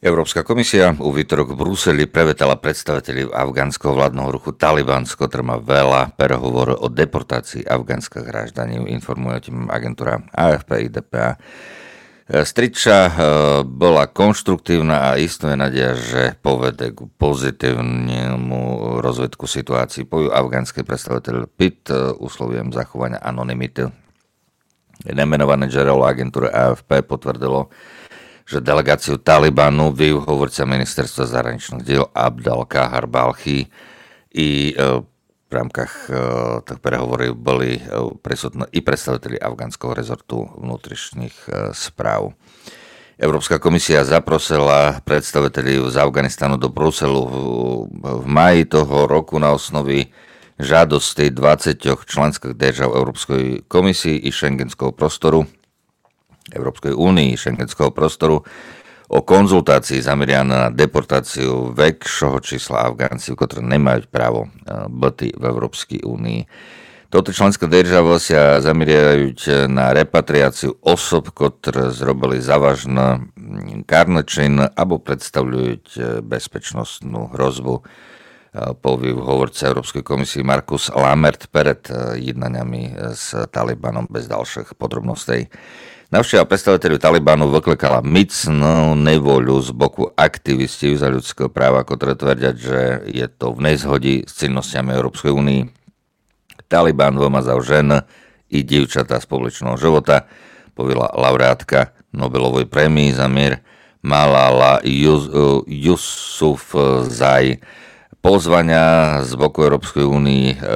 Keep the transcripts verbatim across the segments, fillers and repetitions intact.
Európska komisia u výtorok v Bruseli prevetala predstaviteľov afgánskeho vládneho ruchu Taliban, s ktorým má veľa prehovorov o deportácii afgánskych graždaní, informuje o tým agentúra á ef pé í dé pé á. Striča bola konštruktívna a istuje nadia, že povede k pozitívnemu rozvedku situácii. Pojú afgánsky predstaviteľ pé í té uslovujem zachovania anonymity. Nemenované žerelo agentúry á ef pé potvrdilo, že delegáciu Talibanu vyjú hovorca ministerstva zahraničných diel Abdal Kahar Balchi i v rámkach tých prehovorov boli presutní i predstaviteľi afgánskeho rezortu vnútrišných správ. Európska komisia zaprosila predstaviteľov z Afganistanu do Bruselu v máji toho roku na osnovi žiadosti dvadsať členských držav Európskej komisii i Schengenského prostoru Európskej únii, Schengenského prostoru o konzultácii zameriané na deportáciu väčšieho čísla Afgáncov, ktorí nemajú právo byť v Európskej únii. Toto členské državy sa zameriavajú na repatriáciu osob, ktoré zrobili závažný kárny čin alebo predstavľujú bezpečnostnú hrozbu. Povie hovorca Európskej komisie Markus Lammert pred jednaniami s Talibanom bez ďalších podrobností. Návšteva predstaviteľov Talibanu vyklikala mocnú nevoľu z boku aktivistov za ľudské práva, ktoré tvrdia, že je to v nezhodi s cennostami Európskej únie. Taliban vymazal ženy i dievčatá z publičného života, povedala laureátka Nobelovej prémie za mier Malala Yousafzai. Pozvania z boku Európskej únie e,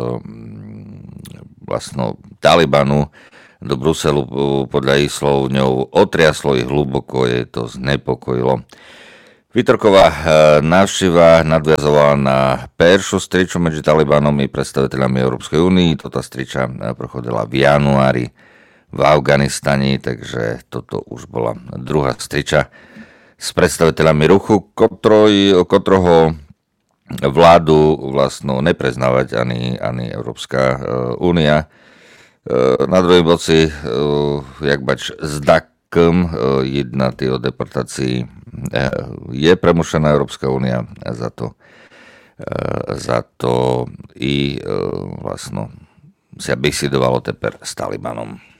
vlastno Talibanu do Bruselu podľa ich slov ňou otriaslo ich hluboko, jej to znepokojilo. Výtorková návšteva nadviazovala na peršiu striču medzi Talibanom i predstaviteľami Európskej únie. Toto striča prochodila v januári v Afganistane, takže toto už bola druhá striča s predstaviteľami ruchu, ktoroj, ktorého vládu vlastno nepreznávať ani, ani Európska únia. Na druhej boci, jak bač s dakom, jedna tých o deportácii je premušená Európska únia za to, za to i vlastno sa bisidovalo teper s Talibanom.